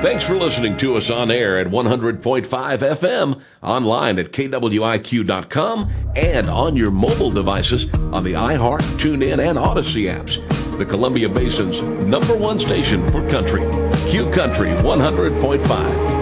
Thanks for listening to us on air at 100.5 FM, online at kwiq.com, and on your mobile devices on the iHeart, TuneIn, and Odyssey apps. The Columbia Basin's #1 station for country. Q Country 100.5.